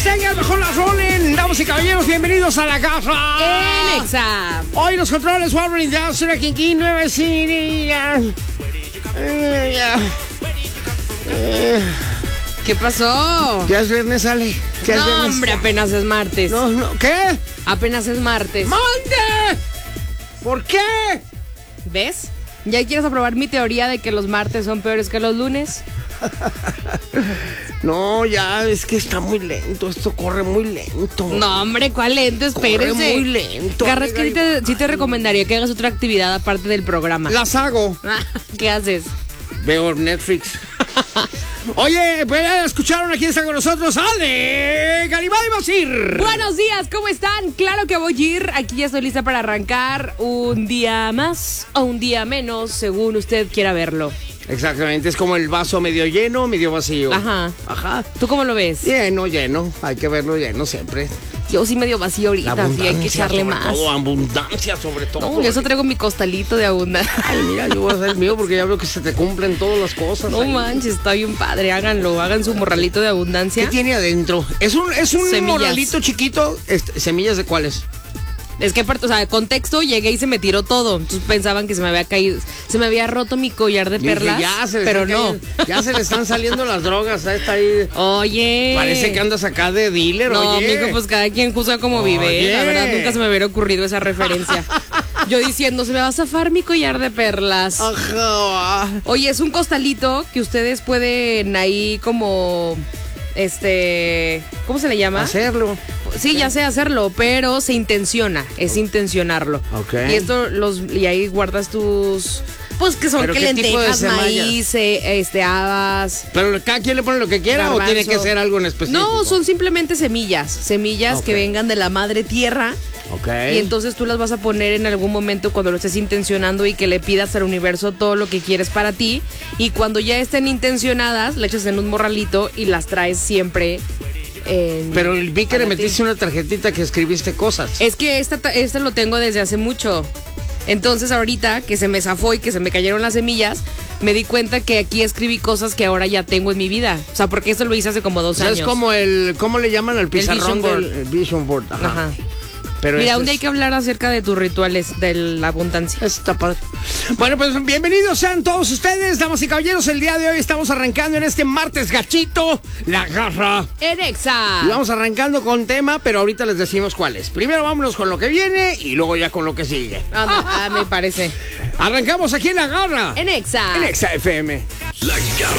tengan, mejor las rolen. Damas y caballeros, bienvenidos a la casa. En Exa. Hoy los controles Warner Industrial, Kinky, Nueva City. ¿Qué pasó? Ya es viernes, Ale. Ya es No, viernes. hombre, apenas es martes. No, ¿qué? Apenas es martes. ¡Mande! ¿Por qué? ¿Ves? ¿Ya quieres aprobar mi teoría de que los martes son peores que los lunes? No, ya, es que está muy lento. Esto corre muy lento. No, hombre, ¿cuál lento? Espérense. Corre muy lento. Carras, que sí te recomendaría que hagas otra actividad aparte del programa. Las hago. ¿Qué haces? Veo Netflix. Oye, pues ya escucharon a quién está con nosotros. Ale Garibay Basir. Buenos días, ¿cómo están? Claro que voy a ir. Aquí ya estoy lista para arrancar un día más o un día menos, según usted quiera verlo. Exactamente, es como el vaso medio lleno, medio vacío. Ajá. Ajá. ¿Tú cómo lo ves? Lleno, lleno. Hay que verlo lleno siempre. Yo sí medio vacío ahorita, sí, hay que echarle sobre más. todo, abundancia sobre todo. No, yo eso traigo mi costalito de abundancia. Ay, mira, yo voy a hacer el mío porque ya veo que se te cumplen todas las cosas. No ahí. manches, está bien padre, háganlo, hagan su morralito de abundancia. ¿Qué tiene adentro? Es un Semillas. morralito chiquito. ¿Semillas de cuáles? Es que aparte, o sea, contexto, llegué y se me tiró todo. Entonces pensaban que se me había caído, se me había roto mi collar de Dije, perlas, ya se le pero están no. cayendo, ya se le están saliendo las drogas. Está ahí. Oye. Parece que andas acá de dealer, No, oye. mijo, pues cada quien juzga como vive. Oye. La verdad, nunca se me hubiera ocurrido esa referencia. Yo diciendo, se me va a zafar mi collar de perlas. Ajá. Oye, es un costalito que ustedes pueden ahí como, ¿cómo se le llama? Hacerlo. Sí, ya sé hacerlo, pero se intenciona, es intencionarlo. Ok. Y ahí guardas tus, pues que son ¿Pero que qué tipo de lentejas, semillas? maíz, habas. ¿Pero cada quien le pone lo que quiera Garbanzo. o tiene que ser algo en específico? No, son simplemente semillas Ok. que vengan de la madre tierra. Ok. Y entonces tú las vas a poner en algún momento cuando lo estés intencionando y que le pidas al universo todo lo que quieres para ti. Y cuando ya estén intencionadas, le echas en un morralito y las traes siempre en... Pero vi que le para ti. metiste una tarjetita que escribiste cosas. Es que esta lo tengo desde hace mucho. Entonces ahorita que se me zafó y que se me cayeron las semillas, me di cuenta que aquí escribí cosas que ahora ya tengo en mi vida. O sea, porque esto lo hice hace como 2 O sea, años. es como ¿cómo le llaman al pizarrón vision board. del vision board? Ajá. Ajá. Pero Mira, este un día hay que hablar acerca de tus rituales de la abundancia. Está padre. Bueno, pues bienvenidos sean todos ustedes, damas y caballeros. El día de hoy estamos arrancando en este martes gachito, la garra. En Exa. Y vamos arrancando con tema, pero ahorita les decimos cuál es. Primero vámonos con lo que viene y luego ya con lo que sigue. Me parece. Arrancamos aquí en la garra. En Exa. En Exa FM. La garra